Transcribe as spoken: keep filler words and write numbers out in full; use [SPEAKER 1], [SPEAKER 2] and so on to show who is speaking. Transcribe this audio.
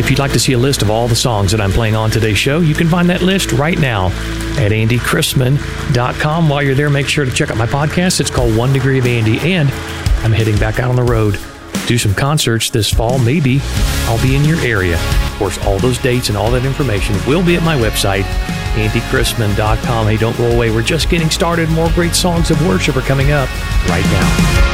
[SPEAKER 1] If you'd like to see a list of all the songs that I'm playing on today's show, you can find that list right now at andy chrisman dot com. While you're there, make sure to check out my podcast. It's called One Degree of Andy, and I'm heading back out on the road to do some concerts this fall. Maybe I'll be in your area. Of course, all those dates and all that information will be at my website, andy chrisman dot com. Hey, don't go away. We're just getting started. More great songs of worship are coming up right now.